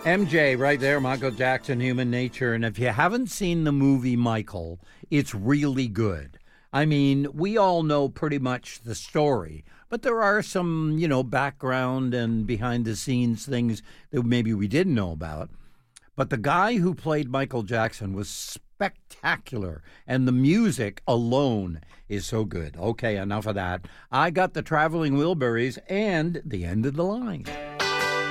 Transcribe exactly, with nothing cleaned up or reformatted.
M J right there, Michael Jackson, Human Nature. And if you haven't seen the movie Michael, it's really good. I mean, we all know pretty much the story, but there are some, you know, background and behind-the-scenes things that maybe we didn't know about. But the guy who played Michael Jackson was spectacular, and the music alone is so good. Okay, enough of that. I got the Traveling Wilburys and The End of the Line.